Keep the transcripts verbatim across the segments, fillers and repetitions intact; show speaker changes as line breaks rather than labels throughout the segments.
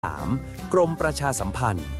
สามกรมประชาสัมพันธ์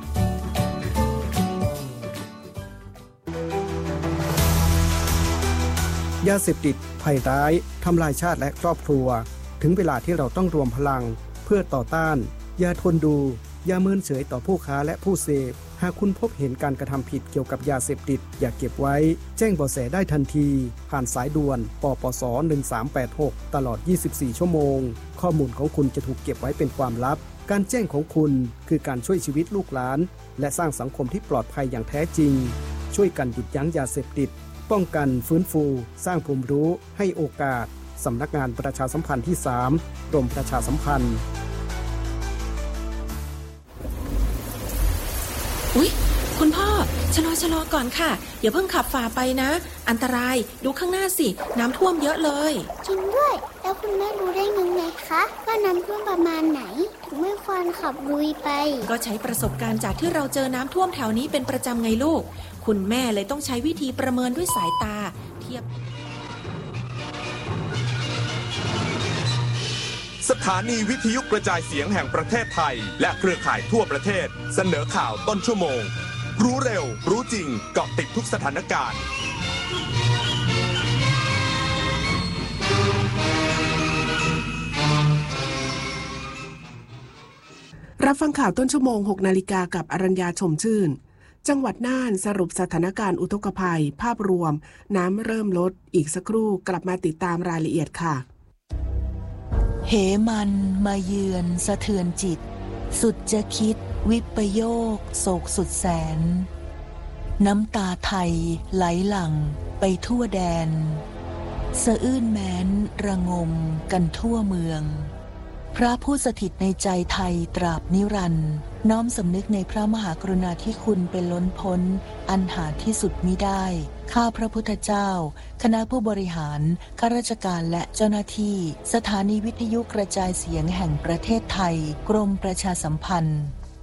ยาเสพติดภัยร้ายทำลายชาติและครอบครัวถึงเวลาที่เราต้องรวมพลังเพื่อต่อต้านอย่าทนดูอย่าเมินเฉยต่อผู้ค้าและผู้เสพหากคุณพบเห็นการกระทำผิดเกี่ยวกับยาเสพติดอย่าเก็บไว้แจ้งเบาะแสได้ทันทีผ่านสายด่วนปปสหนึ่งสามแปดหกตลอดยี่สิบสี่ชั่วโมงข้อมูลของคุณจะถูกเก็บไว้เป็นความลับการแจ้งของคุณคือการช่วยชีวิตลูกหลานและสร้างสังคมที่ปลอดภัยอย่างแท้จริงช่วยกันหยุดยั้งยาเสพติดป้องกันฟื้นฟูสร้างภูมิรู้ให้โอกาสสำนักงานประชาสัมพันธ์ที่สามกรมประชาสัมพันธ์
อุ๊ยคุณพ่อชะลอชะลอก่อนค่ะอย่าเพิ่งขับฝ่าไปนะอันตรายดูข้างหน้าสิน้ำท่วมเยอะเลย
จริงด้วยแล้วคุณแม่รู้ได้ยังไงคะว่าน้ำท่วมประมาณไหนถึงไม่ควรขับลุยไป
ก็ใช้ประสบการณ์จากที่เราเจอน้ำท่วมแถวนี้เป็นประจำไงลูกคุณแม่เลยต้องใช้วิธีประเมินด้วยสายตาเทียบ
สถานีวิทยุกระจายเสียงแห่งประเทศไทยและเครือข่ายทั่วประเทศเสนอข่าวต้นชั่วโมงรู้เร็วรู้จริงเกาะติดทุกสถานการณ์
รับฟังข่าวต้นชั่วโมง หกนาฬิกากับอรัญญาชมชื่นจังหวัดน่านสรุปสถานการณ์อุทกภัยภาพรวมน้ำเริ่มลดอีกสักครู่กลับมาติดตามรายละเอียดค่ะ
เหมันมาเยือนสะเทือนจิตสุดจะคิดวิปโยคโศกสุดแสนน้ำตาไทยไหลหลั่งไปทั่วแดนสะอื้นแม้นระงมกันทั่วเมืองพระผู้สถิตในใจไทยตราบนิรันดร์น้อมสำนึกในพระมหากรุณาธิคุณเป็นล้นพ้นอันหาที่สุดมิได้ข้าพระพุทธเจ้าคณะผู้บริหารข้าราชการและเจ้าหน้าที่สถานีวิทยุกระจายเสียงแห่งประเทศไทยกรมประชาสัมพันธ์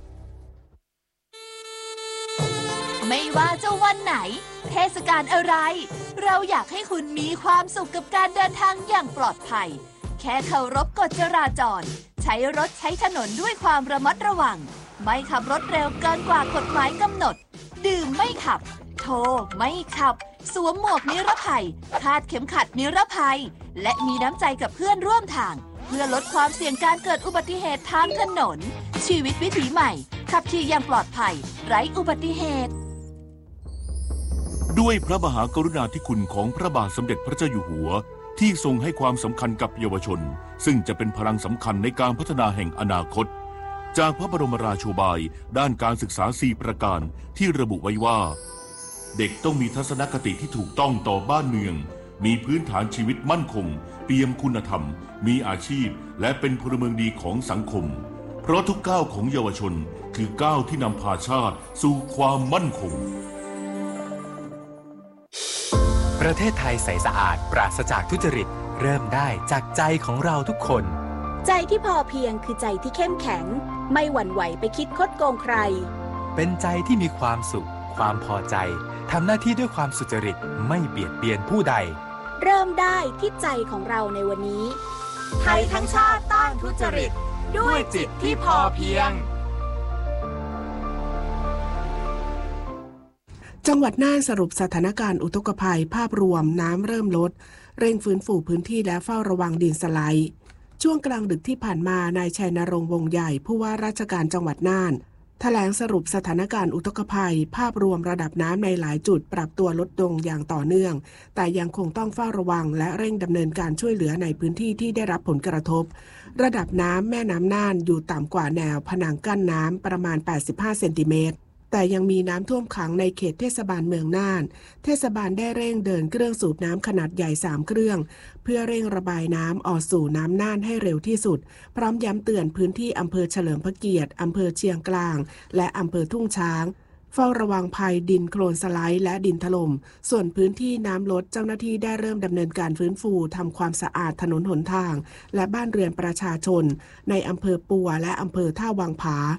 ไม่ว่าจะวันไหนเทศกาลอะไรเราอยากให้คุณมีความสุขกับการเดินทางอย่างปลอดภัยแค่เคารพกฎจราจรใช้รถใช้ถนนด้วยความระมัดระวังไม่ขับรถเร็วเกินกว่ากฎหมายกำหนดดื่มไม่ขับโทรไม่ขับสวมหมวกนิรภัยคาดเข็มขัดนิรภัยและมีน้ำใจกับเพื่อนร่วมทางเพื่อลดความเสี่ยงการเกิดอุบัติเหตุทางถนนชีวิตวิถีใหม่ขับขี่อย่างปลอดภัยไร้อุบัติเหตุ
ด้วยพระมหากรุณาธิคุณของพระบาทสมเด็จพระเจ้าอยู่หัวที่ทรงให้ความสำคัญกับเยาวชนซึ่งจะเป็นพลังสำคัญในการพัฒนาแห่งอนาคตจากพระบรมราโชบายด้านการศึกษาสี่ประการที่ระบุไว้ว่าเด็กต้องมีทัศนคติที่ถูกต้องต่อบ้านเมืองมีพื้นฐานชีวิตมั่นคงเปี่ยมคุณธรรมมีอาชีพและเป็นพลเมืองดีของสังคมเพราะทุกก้าวของเยาวชนคือก้าวที่นำพาชาติสู่ความมั่นคง
ประเทศไทยใสสะอาดปราศจากทุจริตเริ่มได้จากใจของเราทุกคน
ใจที่พอเพียงคือใจที่เข้มแข็งไม่หวั่นไหวไปคิดคดโกงใคร
เป็นใจที่มีความสุขความพอใจทำหน้าที่ด้วยความสุจริตไม่เบียดเบียนผู้ใด
เริ่มได้ที่ใจของเราในวันนี้
ไทยทั้งชาติต้านทุจริตด้วยจิตที่พอเพียง
จังหวัดน่านสรุปสถานการณ์อุทกภัยภาพรวมน้ำเริ่มลดเร่งฟื้นฟูพื้นที่และเฝ้าระวังดินสไลด์ช่วงกลางดึกที่ผ่านมานายชัยนรงค์วงใหญ่ผู้ว่าราชการจังหวัดน่านแถลงสรุปสถานการณ์อุทกภัยภาพรวมระดับน้ำในหลายจุดปรับตัวลดลงอย่างต่อเนื่องแต่ยังคงต้องเฝ้าระวังและเร่งดำเนินการช่วยเหลือในพื้นที่ที่ได้รับผลกระทบระดับน้ำแม่น้ำน่านอยู่ต่ำกว่าแนวผนังกั้นน้ำประมาณแปดสิบห้าเซนติเมตรแต่ยังมีน้ำท่วมขังในเขตเทศบาลเมืองน่านเทศบาลได้เร่งเดินเครื่องสูบน้ำขนาดใหญ่สามเครื่องเพื่อเร่งระบายน้ำออกสู่น้ำน่านให้เร็วที่สุดพร้อมย้ำเตือนพื้นที่อำเภอเฉลิมพระเกียรติอำเภอเชียงกลางและอำเภอทุ่งช้างเฝ้าระวังภัยดินโคลนสไลด์และดินถล่มส่วนพื้นที่น้ำลดเจ้าหน้าที่ได้เริ่มดำเนินการฟื้นฟูทำความสะอาดถนนหนทางและบ้านเรือนประชาชนในอำเภอปัวและอำเภอท่าวังผา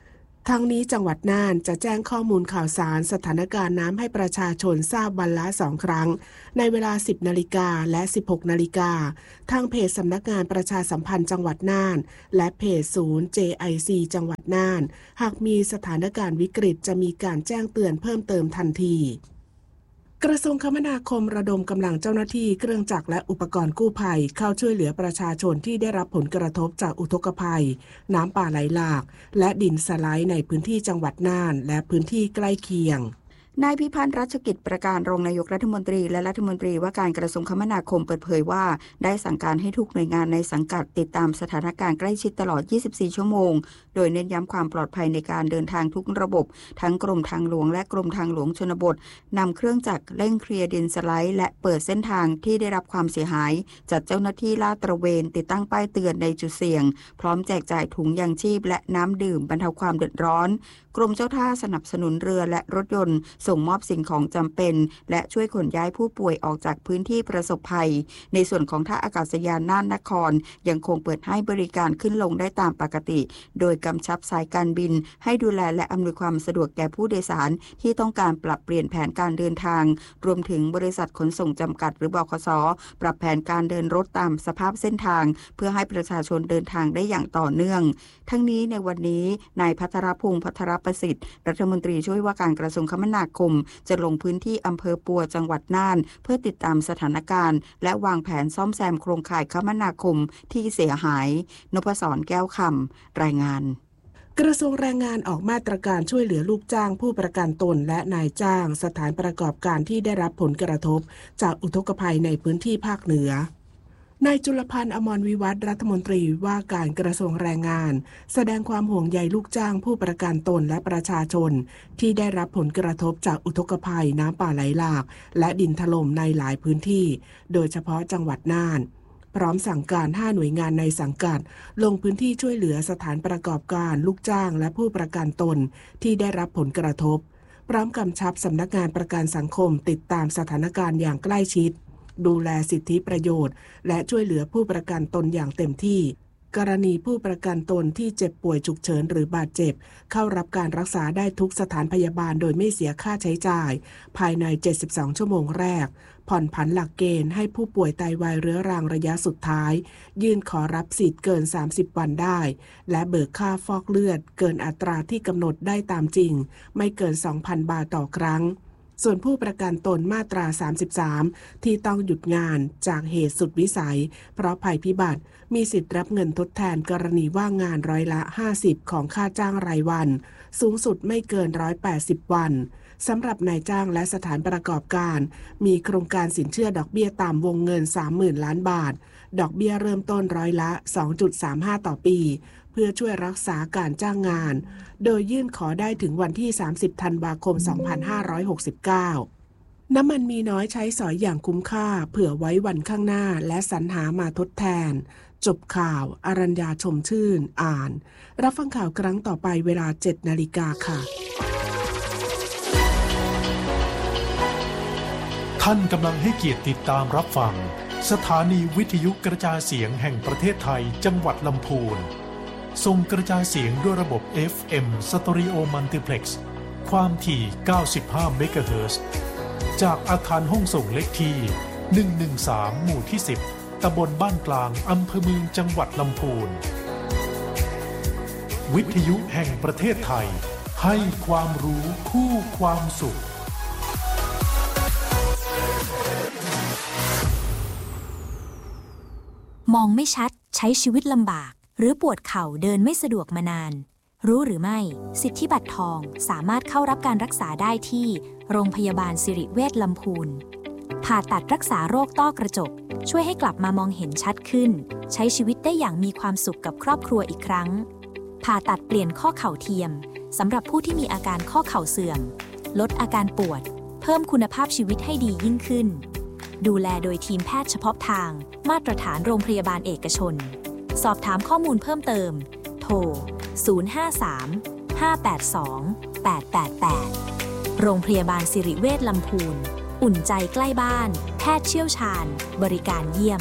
ทั้งนี้จังหวัดน่านจะแจ้งข้อมูลข่าวสารสถานการณ์น้ำให้ประชาชนทราบวันละสองครั้งในเวลา สิบนาฬิกาและ สิบหกนาฬิกาทางเพจสำนักงานประชาสัมพันธ์จังหวัดน่านและเพจศูนย์ เจ ไอ ซี จังหวัดน่านหากมีสถานการณ์วิกฤตจะมีการแจ้งเตือนเพิ่มเติมทันทีกระทรวงคมนาคมระดมกำลังเจ้าหน้าที่เครื่องจักรและอุปกรณ์กู้ภัยเข้าช่วยเหลือประชาชนที่ได้รับผลกระทบจากอุทกภัยน้ำป่าไหลหลากและดินสไลด์ในพื้นที่จังหวัดน่านและพื้นที่ใกล้เคียง
นายพิพัฒน์รัชกิจประการรองนายกรัฐมนตรีและรัฐมนตรีว่าการกระทรวงคมนาคมเปิดเผยว่าได้สั่งการให้ทุกหน่วยงานในสังกัดติดตามสถานการณ์ใกล้ชิดตลอดยี่สิบสี่ชั่วโมงโดยเน้นย้ำความปลอดภัยในการเดินทางทุกระบบทั้งกรมทางหลวงและกรมทางหลวงชนบทนำเครื่องจักรเร่งเคลียร์ดินสไลด์และเปิดเส้นทางที่ได้รับความเสียหายจัดเจ้าหน้าที่ลาดตระเวนติดตั้งป้ายเตือนในจุดเสี่ยงพร้อมแจกจ่ายถุงยางชีพและน้ำดื่มบรรเทาความเดือดร้อนกรมเจ้าท่าสนับสนุนเรือและรถยนต์ส่งมอบสิ่งของจำเป็นและช่วยขนย้ายผู้ป่วยออกจากพื้นที่ประสบภัยในส่วนของท่าอากาศยานน่านนครยังคงเปิดให้บริการขึ้นลงได้ตามปกติโดยกำชับสายการบินให้ดูแลและอำนวยความสะดวกแก่ผู้โดยสารที่ต้องการปรับเปลี่ยนแผนการเดินทางรวมถึงบริษัทขนส่งจำกัดหรือบขส.ปรับแผนการเดินรถตามสภาพเส้นทางเพื่อให้ประชาชนเดินทางได้อย่างต่อเนื่องทั้งนี้ในวันนี้นายภัทรพงษ์ภัทรประสิทธิ์รัฐมนตรีช่วยว่าการกระทรวงคมนาคมจะลงพื้นที่อำเภอปัวจังหวัดน่านเพื่อติดตามสถานการณ์และวางแผนซ่อมแซมโครงข่ายคมนาคมที่เสียหายนพศรแก้วคำรายงาน
กระทรวงแรงงานออกมาตรการช่วยเหลือลูกจ้างผู้ประกันตนและนายจ้างสถานประกอบการที่ได้รับผลกระทบจากอุทกภัยในพื้นที่ภาคเหนือนายจุลพันธ์อมรวิวัฒน์รัฐมนตรีว่าการกระทรวงแรงงานแสดงความห่วงใยลูกจ้างผู้ประกันตนและประชาชนที่ได้รับผลกระทบจากอุทกภัยน้ำป่าไหลหลากและดินถล่มในหลายพื้นที่โดยเฉพาะจังหวัดน่านพร้อมสั่งการห้าหน่วยงานในสังกัดลงพื้นที่ช่วยเหลือสถานประกอบการลูกจ้างและผู้ประกันตนที่ได้รับผลกระทบพร้อมกำชับสำนักงานประกันสังคมติดตามสถานการณ์อย่างใกล้ชิดดูแลสิทธิประโยชน์และช่วยเหลือผู้ประกันตนอย่างเต็มที่กรณีผู้ประกันตนที่เจ็บป่วยฉุกเฉินหรือบาดเจ็บเข้ารับการรักษาได้ทุกสถานพยาบาลโดยไม่เสียค่าใช้จ่ายภายในเจ็ดสิบสองชั่วโมงแรกผ่อนผันหลักเกณฑ์ให้ผู้ป่วยไตวายเรื้อรังระยะสุดท้ายยื่นขอรับสิทธิ์เกินสามสิบวันได้และเบิกค่าฟอกเลือดเกินอัตราที่กำหนดได้ตามจริงไม่เกิน สองพัน บาทต่อครั้งส่วนผู้ประกันตนมาตราสามสิบสามที่ต้องหยุดงานจากเหตุสุดวิสัยเพราะภัยพิบัติมีสิทธิ์รับเงินทดแทนกรณีว่างงานร้อยละห้าสิบของค่าจ้างรายวันสูงสุดไม่เกินหนึ่งร้อยแปดสิบวันสำหรับนายจ้างและสถานประกอบการมีโครงการสินเชื่อดอกเบี้ยตามวงเงิน สามหมื่น ล้านบาทดอกเบี้ยเริ่มต้นร้อยละ สองจุดสามห้า ต่อปีเพื่อช่วยรักษาการจ้างงานโดยยื่นขอได้ถึงวันที่สามสิบธันวาคมสองพันห้าร้อยหกสิบเก้าน้ำมันมีน้อยใช้สอยอย่างคุ้มค่าเผื่อไว้วันข้างหน้าและสรรหามาทดแทนจบข่าวอรัญญาชมชื่นอ่านรับฟังข่าวครั้งต่อไปเวลา เจ็ดนาฬิกาค่ะ
ท่านกำลังให้เกียรติติดตามรับฟังสถานีวิทยุกระจายเสียงแห่งประเทศไทยจังหวัดลำพูนส่งกระจายเสียงด้วยระบบ เอฟ เอ็ม Stereo Multiplex ความถี่เก้าสิบห้าเมกะเฮิรตซ์จากอาคารห้องส่งเลขที่หนึ่งหนึ่งสามหมู่ที่สิบตำบลบ้านกลางอำเภอเมืองจังหวัดลำพูนวิทยุแห่งประเทศไทยให้ความรู้คู่ความสุข
มองไม่ชัดใช้ชีวิตลำบากหรือปวดเข่าเดินไม่สะดวกมานานรู้หรือไม่สิทธิบัตรทองสามารถเข้ารับการรักษาได้ที่โรงพยาบาลสิริเวชลำพูนผ่าตัดรักษาโรคต้อกระจกช่วยให้กลับมามองเห็นชัดขึ้นใช้ชีวิตได้อย่างมีความสุขกับครอบครัวอีกครั้งผ่าตัดเปลี่ยนข้อเข่าเทียมสำหรับผู้ที่มีอาการข้อเข่าเสื่อมลดอาการปวดเพิ่มคุณภาพชีวิตให้ดียิ่งขึ้นดูแลโดยทีมแพทย์เฉพาะทางมาตรฐานโรงพยาบาลเอกชนสอบถามข้อมูลเพิ่มเติมโทรศูนย์ ห้า สาม ห้า แปด สอง แปด แปด แปดโรงพยาบาลสิริเวชลำพูนอุ่นใจใกล้บ้านแพทย์เชี่ยวชาญบริการเยี่ยม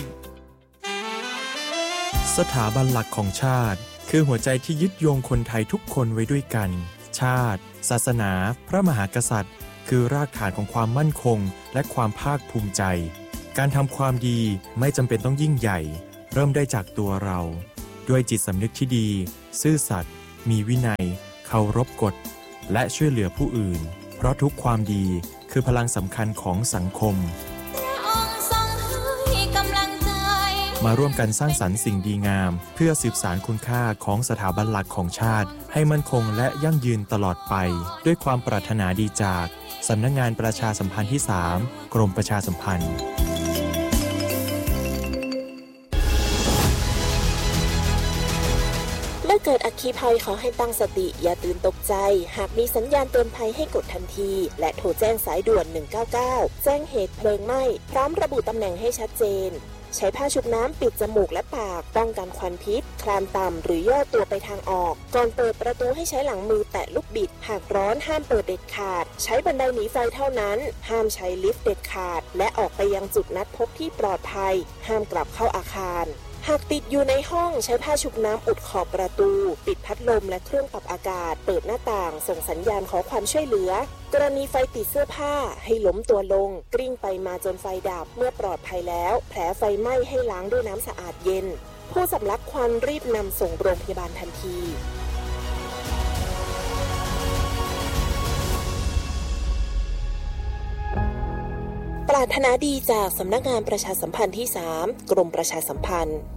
สถาบันหลักของชาติคือหัวใจที่ยึดโยงคนไทยทุกคนไว้ด้วยกันชาติศาสนาพระมหากษัตริย์คือรากฐานของความมั่นคงและความภาคภูมิใจการทำความดีไม่จำเป็นต้องยิ่งใหญ่เริ่มได้จากตัวเราด้วยจิตสำนึกที่ดีซื่อสัตย์มีวินัยเคารพกฎและช่วยเหลือผู้อื่นเพราะทุกความดีคือพลังสำคัญของสังคมมาร่วมกันสร้างสรรค์สิ่งดีงามเพื่อสืบสานคุณค่าของสถาบันหลักของชาติให้มั่นคงและยั่งยืนตลอดไปด้วยความปรารถนาดีจากสำนักงานประชาสัมพันธ์ที่ สาม กรมประชาสัมพันธ์
เมื่อเกิดอัคคีภัยขอให้ตั้งสติอย่าตื่นตกใจหากมีสัญญาณเตือนภัยให้กดทันทีและโทรแจ้งสายด่วนหนึ่งเก้าเก้าแจ้งเหตุเพลิงไหม้พร้อมระบุตำแหน่งให้ชัดเจนใช้ผ้าชุบน้ำปิดจมูกและปากป้องกันควันพิษคลานต่ำหรือย่อตัวไปทางออกก่อนเปิดประตูให้ใช้หลังมือแตะลูกบิดหากร้อนห้ามเปิดเด็ดขาดใช้บันไดหนีไฟเท่านั้นห้ามใช้ลิฟต์เด็ดขาดและออกไปยังจุดนัดพบที่ปลอดภัยห้ามกลับเข้าอาคารหากติดอยู่ในห้องใช้ผ้าชุบน้ำอุดขอบประตูปิดพัดลมและเครื่องปรับอากาศเปิดหน้าต่างส่งสัญญาณขอความช่วยเหลือกรณีไฟติดเสื้อผ้าให้ล้มตัวลงกลิ้งไปมาจนไฟดับเมื่อปลอดภัยแล้วแผลไฟไหม้ให้ล้างด้วยน้ำสะอาดเย็นผู้สำลักควันรีบนำส่งโรงพยาบาลทันทีปรารถนาดีจากสำนักงานประชาสัมพันธ์ที่ สาม กรมประชาสัมพันธ์